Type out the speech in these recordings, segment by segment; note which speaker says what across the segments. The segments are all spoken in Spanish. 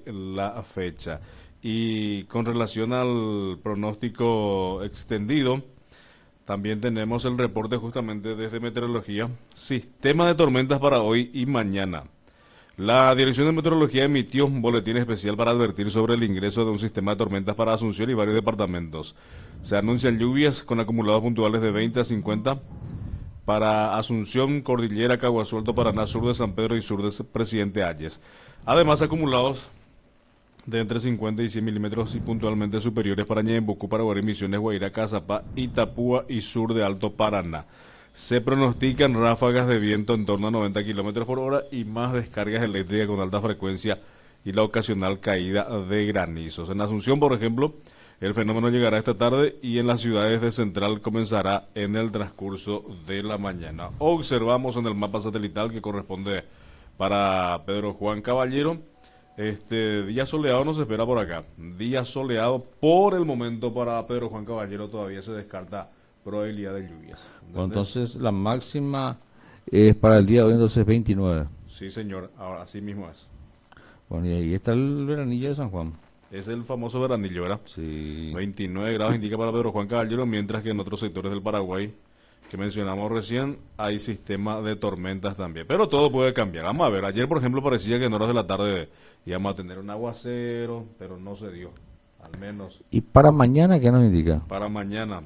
Speaker 1: la fecha. Y con relación al pronóstico extendido, también tenemos el reporte justamente desde Meteorología, sistema de tormentas para hoy y mañana. La Dirección de Meteorología emitió un boletín especial para advertir sobre el ingreso de un sistema de tormentas para Asunción y varios departamentos. Se anuncian lluvias con acumulados puntuales de 20 a 50 para Asunción, Cordillera, Caguazú, Alto Paraná, sur de San Pedro y sur de Presidente Hayes. Además, acumulados de entre 50 y 100 milímetros y puntualmente superiores para Ñembucú, Paraguarí, Misiones, Guairá, Cazapá, Itapúa y sur de Alto Paraná. Se pronostican ráfagas de viento en torno a 90 kilómetros por hora y más descargas eléctricas con alta frecuencia y la ocasional caída de granizos. En Asunción, por ejemplo, el fenómeno llegará esta tarde y en las ciudades de Central comenzará en el transcurso de la mañana. Observamos en el mapa satelital que corresponde para Pedro Juan Caballero. Día soleado nos espera por acá. Día soleado por el momento para Pedro Juan Caballero, todavía se descarta probabilidad de lluvias.
Speaker 2: Bueno, entonces la máxima es para el día de hoy, entonces 29.
Speaker 1: Sí, señor, ahora así mismo es.
Speaker 2: Bueno, y ahí está el veranillo de San Juan.
Speaker 1: Es el famoso veranillo, ¿verdad?
Speaker 2: Sí.
Speaker 1: 29 grados indica para Pedro Juan Caballero, mientras que en otros sectores del Paraguay que mencionamos recién hay sistema de tormentas también. Pero todo puede cambiar. Vamos a ver, ayer por ejemplo parecía que en horas de la tarde íbamos a tener un aguacero, pero no se dio, al menos.
Speaker 2: ¿Y para mañana qué nos indica?
Speaker 1: Para mañana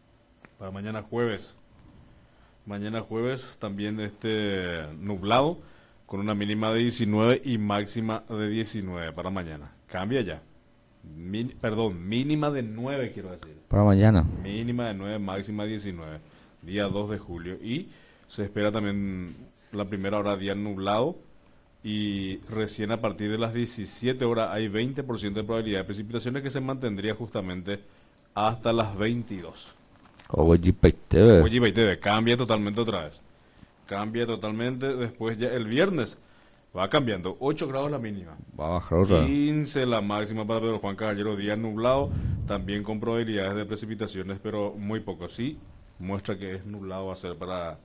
Speaker 1: jueves. Mañana jueves también nublado, con una mínima de 19 y máxima de 19 para mañana. Cambia ya. Mínima de 9 quiero decir.
Speaker 2: Para mañana.
Speaker 1: Mínima de 9, máxima de 19. Día 2 de julio. Y se espera también la primera hora día nublado. Y recién a partir de las 17 horas hay 20% de probabilidad de precipitaciones que se mantendría justamente hasta las 22.
Speaker 2: Oye,
Speaker 1: cambia totalmente otra vez. Cambia totalmente. Después ya el viernes va cambiando. 8 grados la mínima.
Speaker 2: Va a bajar otra.
Speaker 1: 15 la máxima para Pedro Juan Caballero. Día nublado. También con probabilidades de precipitaciones, pero muy poco. Sí, muestra que es nublado va a ser para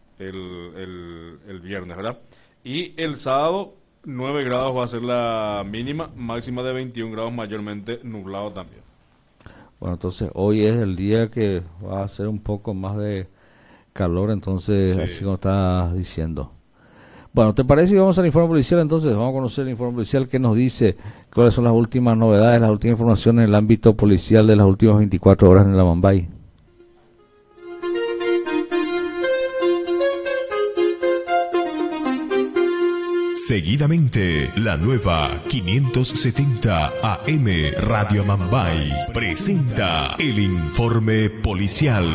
Speaker 1: el viernes, ¿verdad? Y el sábado 9 grados va a ser la mínima. Máxima de 21 grados, mayormente nublado también.
Speaker 2: Bueno, entonces hoy es el día que va a ser un poco más de calor, entonces, sí, así como estás diciendo. Bueno, ¿te parece que vamos al informe policial entonces? Vamos a conocer el informe policial que nos dice cuáles son las últimas novedades, las últimas informaciones en el ámbito policial de las últimas 24 horas en la Mambay.
Speaker 3: Seguidamente, la nueva 570 AM Radio Mambay presenta el informe policial.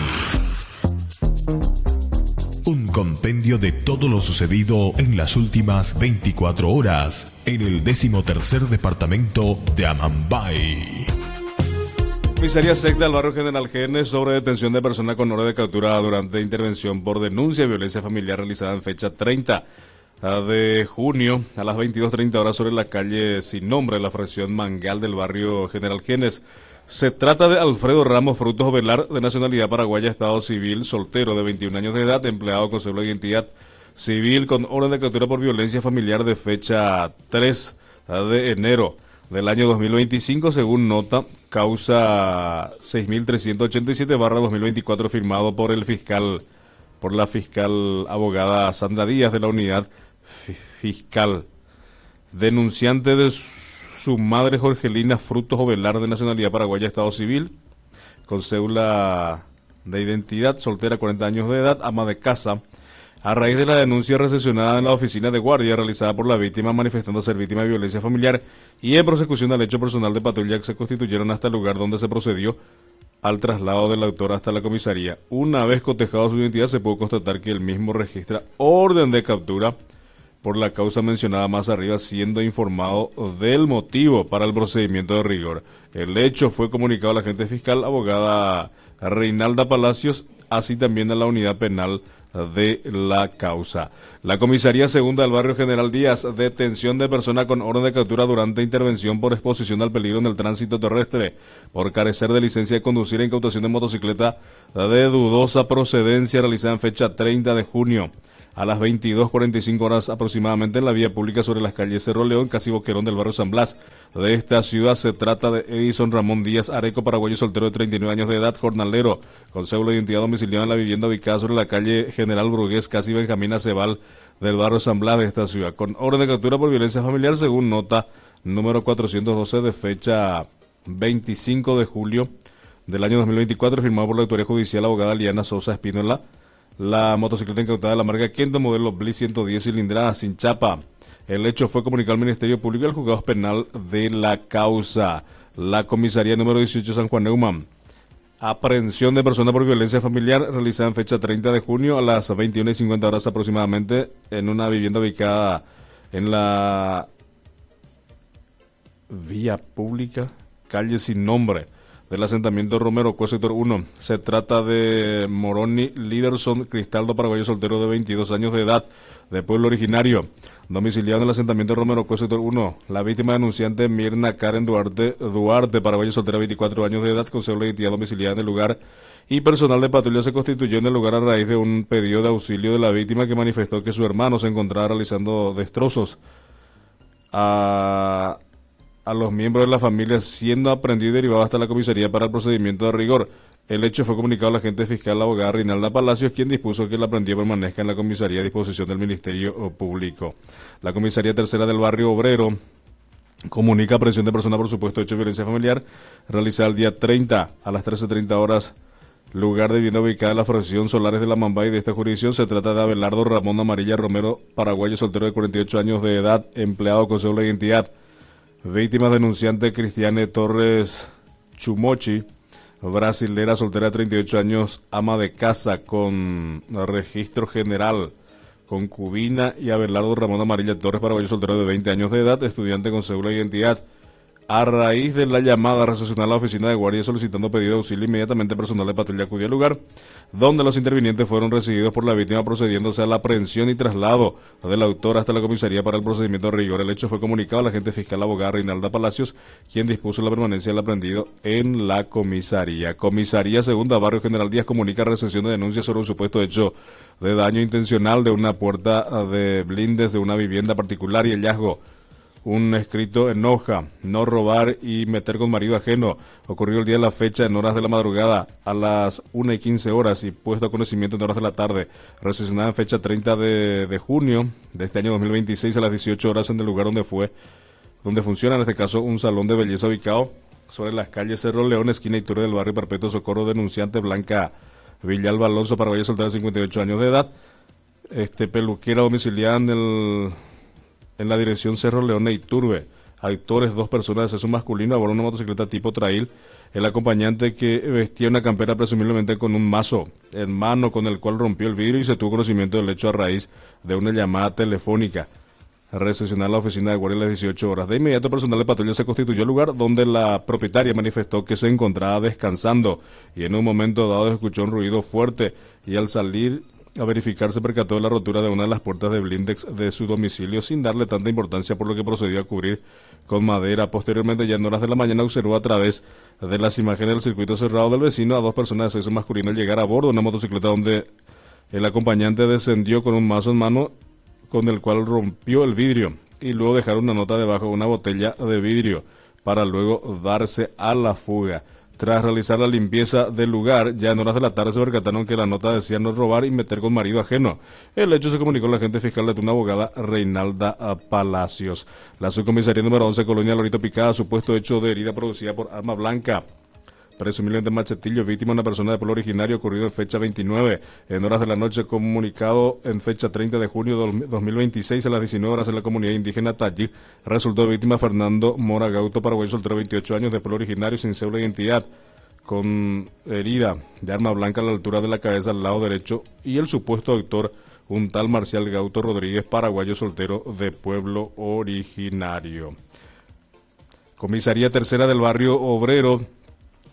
Speaker 3: Un compendio de todo lo sucedido en las últimas 24 horas en el 13º departamento de Amambay.
Speaker 1: Comisaría Secta del barrio General Genes sobre detención de persona con orden de captura durante intervención por denuncia de violencia familiar realizada en fecha 30 de junio a las 22:30 horas sobre la calle sin nombre, la fracción Mangal del barrio General Genes. Se trata de Alfredo Ramos Frutos Velar, de nacionalidad paraguaya, estado civil, soltero, de 21 años de edad, empleado con cédula de identidad civil con orden de captura por violencia familiar de fecha 3 de enero del año 2025, según nota causa 6387/2024, firmado por la fiscal abogada Sandra Díaz de la unidad fiscal. Denunciante de su madre Jorgelina Frutos Ovelar, de nacionalidad paraguaya, estado civil, con cédula de identidad, soltera, 40 años de edad, ama de casa. A raíz de la denuncia recepcionada en la oficina de guardia realizada por la víctima manifestando ser víctima de violencia familiar y en prosecución al hecho personal de patrulla que se constituyeron hasta el lugar donde se procedió al traslado del autor hasta la comisaría. Una vez cotejado su identidad, se pudo constatar que el mismo registra orden de captura por la causa mencionada más arriba, siendo informado del motivo para el procedimiento de rigor. El hecho fue comunicado a la agente fiscal, abogada Reinalda Palacios, así también a la unidad penal de la causa. La comisaría segunda del barrio General Díaz, detención de persona con orden de captura durante intervención por exposición al peligro en el tránsito terrestre, por carecer de licencia de conducir e incautación de motocicleta de dudosa procedencia, realizada en fecha 30 de junio. A las 22:45 horas aproximadamente en la vía pública sobre las calles Cerro León, casi Boquerón del barrio San Blas de esta ciudad. Se trata de Edison Ramón Díaz Areco, paraguayo soltero de 39 años de edad, jornalero, con cédula de identidad domiciliada en la vivienda ubicada sobre la calle General Brugués, casi Benjamín Acebal del barrio San Blas de esta ciudad, con orden de captura por violencia familiar según nota número 412 de fecha 25 de julio del año 2024, firmado por la autoridad judicial abogada Liana Sosa Espínola. La motocicleta incautada de la marca Kento, modelo Bliss 110 cilindrada, sin chapa. El hecho fue comunicado al Ministerio Público y al Juzgado Penal de la causa. La comisaría número 18 San Juan Neumann. Aprehensión de persona por violencia familiar realizada en fecha 30 de junio a las 21:50 horas aproximadamente en una vivienda ubicada en la vía pública, calle sin nombre, del asentamiento Romero, sector 1. Se trata de Moroni Liderson Cristaldo, paraguayo soltero de 22 años de edad, de pueblo originario, domiciliado en el asentamiento Romero, sector 1. La víctima denunciante Mirna Karen Duarte, paraguayo soltera de 24 años de edad, con cédula de identidad domiciliada en el lugar, y personal de patrulla se constituyó en el lugar a raíz de un pedido de auxilio de la víctima, que manifestó que su hermano se encontraba realizando destrozos a los miembros de la familia, siendo aprendido y derivado hasta la comisaría para el procedimiento de rigor. El hecho fue comunicado a la agente fiscal, la abogada Reinalda Palacios, quien dispuso que el aprendido permanezca en la comisaría a disposición del Ministerio Público. La comisaría tercera del barrio Obrero comunica aprehensión de persona por supuesto hecho de violencia familiar, realizada el día 30 a las 13:30 horas, lugar de vivienda ubicada en la fracción Solares de la Mambay de esta jurisdicción. Se trata de Abelardo Ramón Amarilla Romero, paraguayo soltero de 48 años de edad, empleado con cédula de identidad. Víctima denunciante Cristiane Torres Chumochi, brasilera soltera de 38 años, ama de casa con registro general, concubina, y Abelardo Ramón Amarilla Torres, paraguayo soltero de 20 años de edad, estudiante con cédula de identidad. A raíz de la llamada recepcionada a la oficina de guardia solicitando pedido de auxilio, inmediatamente personal de patrulla acudió al lugar, donde los intervinientes fueron recibidos por la víctima, procediéndose a la aprehensión y traslado del autor hasta la comisaría para el procedimiento de rigor. El hecho fue comunicado a la agente fiscal abogada Reinalda Palacios, quien dispuso la permanencia del aprendido en la comisaría. Comisaría segunda barrio General Díaz comunica recepción de denuncias sobre un supuesto hecho de daño intencional de una puerta de blindes de una vivienda particular y hallazgo un escrito en hoja: no robar y meter con marido ajeno, ocurrido el día de la fecha en horas de la madrugada a las 1:15 horas y puesto a conocimiento en horas de la tarde, recepcionada en fecha 30 de junio de este año 2026 a las 18 horas en el lugar donde funciona en este caso un salón de belleza ubicado sobre las calles Cerro León, esquina Iturbe del barrio Perpetuo Socorro. Denunciante Blanca Villalba Alonso, paraguaya soltera de 58 años de edad, peluquera domiciliada en la dirección Cerro León e Iturbe. Autores, 2 personas de sexo masculino a bordo de una motocicleta tipo trail. El acompañante, que vestía una campera presumiblemente con un mazo en mano, con el cual rompió el vidrio y se tuvo conocimiento del hecho a raíz de una llamada telefónica. Recepcionada la oficina de guardia a las 18 horas. De inmediato, personal de patrulla se constituyó al lugar, donde la propietaria manifestó que se encontraba descansando y en un momento dado escuchó un ruido fuerte, y al salir a verificar se percató de la rotura de una de las puertas de blindex de su domicilio, sin darle tanta importancia, por lo que procedió a cubrir con madera. Posteriormente, ya en horas de la mañana, observó a través de las imágenes del circuito cerrado del vecino a 2 personas de sexo masculino al llegar a bordo de una motocicleta, donde el acompañante descendió con un mazo en mano, con el cual rompió el vidrio, y luego dejaron una nota debajo de una botella de vidrio para luego darse a la fuga. Tras realizar la limpieza del lugar, ya en horas de la tarde se percataron que la nota decía no robar y meter con marido ajeno. El hecho se comunicó a la agente fiscal de una abogada Reinalda Palacios. La subcomisaría número 11, Colonia Lorito Picada, supuesto hecho de herida producida por arma blanca, presumiblemente machetillo, víctima una persona de pueblo originario, ocurrido en fecha 29, en horas de la noche, comunicado en fecha 30 de junio de 2026 a las 19 horas en la comunidad indígena Tayí. Resultó víctima Fernando Mora Gauto, paraguayo soltero, 28 años, de pueblo originario, sin cédula de identidad, con herida de arma blanca a la altura de la cabeza al lado derecho, y el supuesto autor, un tal Marcial Gauto Rodríguez, paraguayo soltero, de pueblo originario. Comisaría tercera del barrio Obrero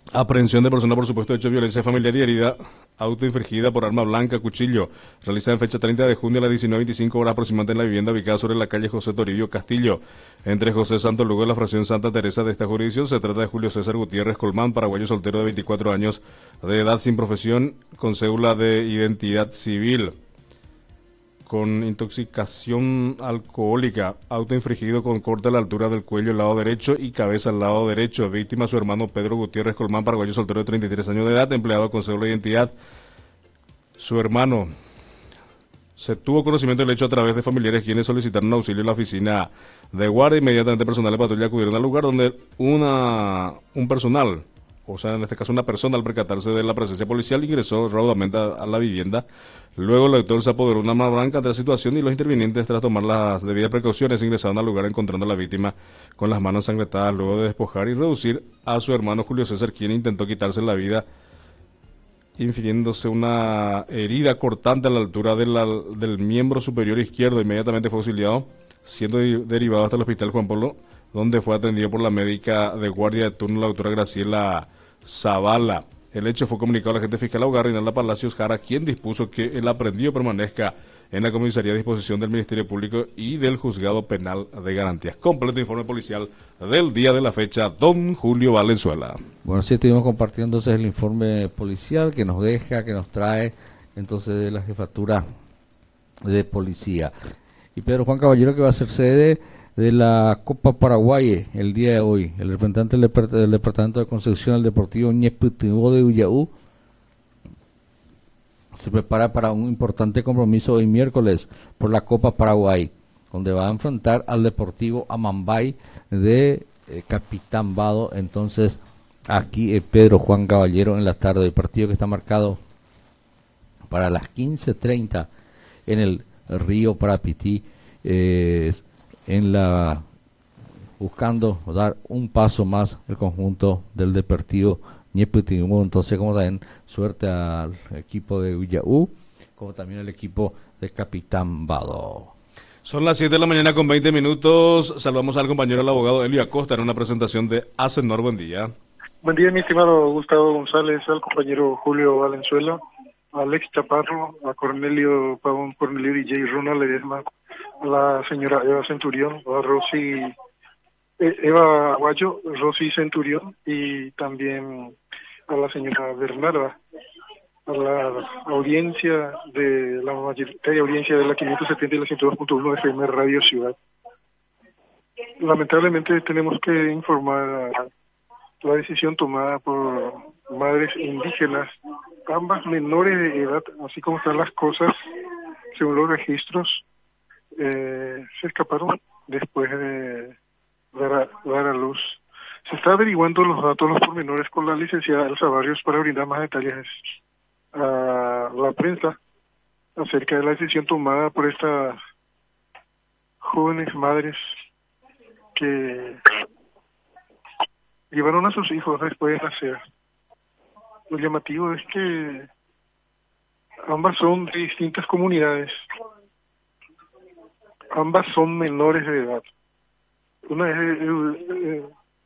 Speaker 1: Aprehensión de persona por supuesto hecho de violencia familiar y herida autoinfligida por arma blanca, cuchillo, realizada en fecha 30 de junio a las 19:25 horas aproximadamente en la vivienda ubicada sobre la calle José Toribio Castillo, entre José Santo Lugo de la fracción Santa Teresa de esta jurisdicción. Se trata de Julio César Gutiérrez Colmán, paraguayo soltero de 24 años de edad, sin profesión, con cédula de identidad civil, con intoxicación alcohólica, autoinfligido con corte a la altura del cuello al lado derecho y cabeza al lado derecho. Víctima su hermano Pedro Gutiérrez Colmán, paraguayo soltero de 33 años de edad, empleado con cédula de identidad. Su hermano se tuvo conocimiento del hecho a través de familiares quienes solicitaron auxilio en la oficina de guardia. Inmediatamente personal de patrulla acudieron al lugar donde un personal, o sea, en este caso una persona, al percatarse de la presencia policial, ingresó raudamente a la vivienda. Luego el autor se apoderó de una arma blanca de la situación y los intervinientes, tras tomar las debidas precauciones, ingresaron al lugar encontrando a la víctima con las manos ensangrentadas luego de despojar y reducir a su hermano Julio César, quien intentó quitarse la vida infiriéndose una herida cortante a la altura del miembro superior izquierdo. Inmediatamente fue auxiliado, siendo derivado hasta el hospital Juan Pablo, donde fue atendido por la médica de guardia de turno, la doctora Graciela Zavala. El hecho fue comunicado a la agente fiscal Augar Reinalda Palacios Jara, quien dispuso que el aprendido permanezca en la comisaría a disposición del Ministerio Público y del Juzgado Penal de Garantías. Completo informe policial del día de la fecha, don Julio Valenzuela.
Speaker 2: Bueno, sí, estuvimos compartiendo entonces el informe policial que nos trae entonces de la jefatura de policía. Y Pedro Juan Caballero, que va a ser sede de la Copa Paraguay el día de hoy. El representante del Departamento de Concepción, el Deportivo Ñeputingo de Ullaú, se prepara para un importante compromiso hoy miércoles por la Copa Paraguay, donde va a enfrentar al Deportivo Amambay de Capitán Vado. Entonces, aquí Pedro Juan Caballero en la tarde, el partido que está marcado para las 15:30 en el Río Parapití, buscando dar un paso más el conjunto del Deportivo Ñeputingo. Entonces, como también suerte al equipo de Ullaú, como también al equipo de Capitán Vado.
Speaker 1: Son las 7 de la mañana con 20 minutos. Saludamos al compañero, el abogado Elio Acosta, en una presentación de Acenor. Buen día.
Speaker 4: Buen día, mi estimado Gustavo González, al compañero Julio Valenzuela, a Alex Chaparro, a Cornelio Pavón, Cornelio DJ, Ronald Ledesma, a la señora Eva Centurión, a Rosy Eva Aguayo, Rosy Centurión, y también a la señora Bernarda, a la audiencia de la mayoritaria audiencia de la 570 y la 102.1 FM Radio Ciudad. Lamentablemente tenemos que informar la decisión tomada por madres indígenas, ambas menores de edad, así como están las cosas, según los registros, se escaparon después de dar a luz. Se está averiguando los datos, los pormenores con la licenciada Elsa Barrios para brindar más detalles a la prensa acerca de la decisión tomada por estas jóvenes madres que llevaron a sus hijos después de nacer. Lo llamativo es que ambas son de distintas comunidades, ambas son menores de edad. Una es de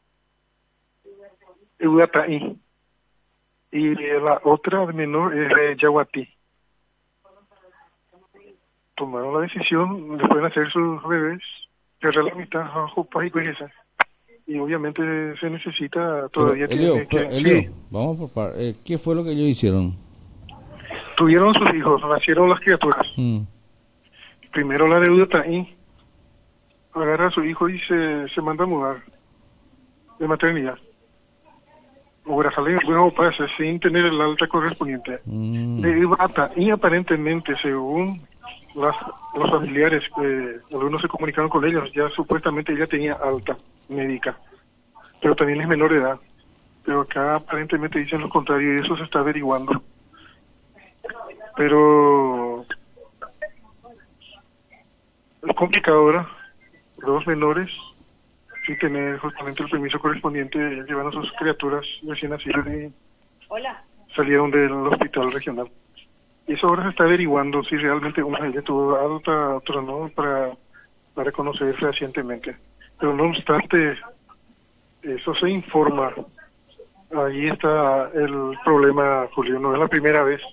Speaker 4: Eudataí y la otra menor es de Yaguatí. Tomaron la decisión después de nacer sus bebés, que la mitad a Jupas y Cuejesa. Y obviamente se necesita todavía...
Speaker 2: Elio, sí. Vamos por partes. ¿Qué fue lo que ellos hicieron?
Speaker 4: Tuvieron sus hijos, nacieron las criaturas. Primero la de Eudataí agarra a su hijo y se manda a mudar de maternidad. O Grazalén, bueno, pasa, sin tener el alta correspondiente. De Eudataí, aparentemente, según los familiares, algunos se comunicaron con ellos, ya supuestamente ella tenía alta médica, pero también es menor de edad. Pero acá aparentemente dicen lo contrario y eso se está averiguando. Pero es complicado, ¿verdad? Dos menores, sin tener justamente el permiso correspondiente, llevan a sus criaturas recién nacidas y salieron del hospital regional. Y eso ahora se está averiguando si realmente una de ellas tuvo alta, otra no, para conocer fehacientemente. Pero no obstante, eso se informa Ahí está el problema, Julio. No es la primera vez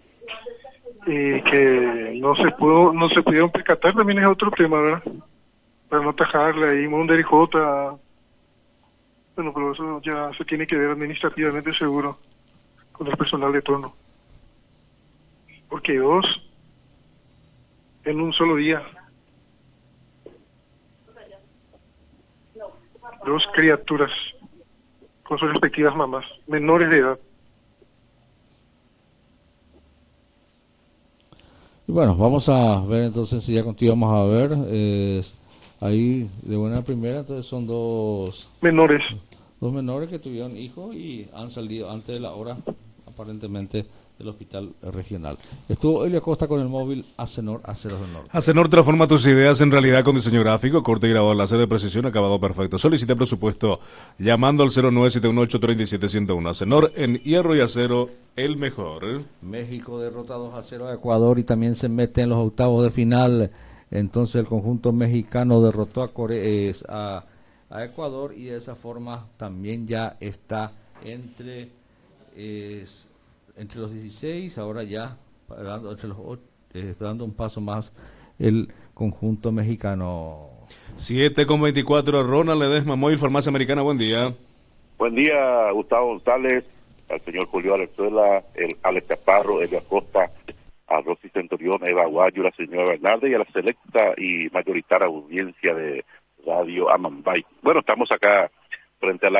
Speaker 4: que no se pudieron percatar. También es otro tema, ¿verdad? Para no atajarle ahí Munder y Jota. Bueno, pero eso ya se tiene que ver administrativamente seguro con el personal de turno. Porque 2 en un solo día. 2 criaturas con sus respectivas mamás, menores de edad.
Speaker 2: Y bueno, vamos a ver entonces si ya continuamos a ver. Ahí de buena primera, entonces son dos
Speaker 4: Menores.
Speaker 2: menores que tuvieron hijos y han salido antes de la hora, aparentemente, del hospital regional. Estuvo Elio Acosta con el móvil Acenor Aceros del Norte.
Speaker 1: Acenor transforma tus ideas en realidad con diseño gráfico, corte y grabado láser de precisión, acabado perfecto. Solicita presupuesto llamando al 0971837101. Acenor en hierro y acero, el mejor.
Speaker 2: México derrota 2-0 a Ecuador y también se mete en los octavos de final. Entonces el conjunto mexicano derrotó a Ecuador y de esa forma también ya está entre los 16, ahora ya dando un paso más el conjunto mexicano.
Speaker 1: 7:24, Ronald Ledesma, Móvil Farmacia Americana, buen día.
Speaker 5: Buen día, Gustavo González, al señor Julio Alezuela, el Alex Caparro, Elio Acosta, a Rosy Centurión, Eva Guayo, la señora Bernardo y a la selecta y mayoritaria audiencia de Radio Amambay. Bueno, estamos acá frente a la